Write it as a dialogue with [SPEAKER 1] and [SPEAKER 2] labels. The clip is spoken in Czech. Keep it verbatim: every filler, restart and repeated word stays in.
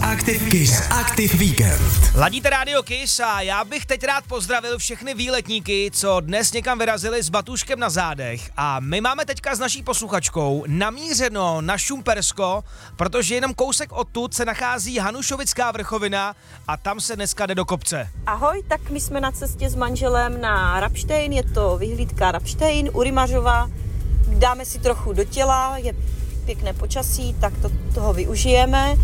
[SPEAKER 1] Active Kiss Active Weekend.
[SPEAKER 2] Ladíte rádio Kiss a já bych teď rád pozdravil všechny výletníky, co dnes někam vyrazili s batůžkem na zádech. A my máme teďka s naší posluchačkou namířeno na Šumpersko, protože jenom kousek odtud se nachází Hanušovická vrchovina a tam se dneska jde do kopce.
[SPEAKER 3] Ahoj, tak my jsme na cestě s manželem na Rabštejn, je to vyhlídka Rabštejn u Rymařova. Dáme si trochu do těla, je pěkné počasí, tak to, toho využijeme.